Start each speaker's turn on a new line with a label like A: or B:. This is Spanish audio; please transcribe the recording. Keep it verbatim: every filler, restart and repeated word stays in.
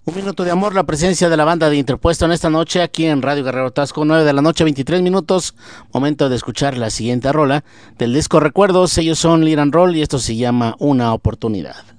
A: Un minuto de amor, la presencia de la banda de Interpuesto en esta noche aquí en Radio Guerrero Tasco, nueve de la noche, veintitrés minutos. Momento de escuchar la siguiente rola del disco Recuerdos. Ellos son Liran Roll y esto se llama Una Oportunidad.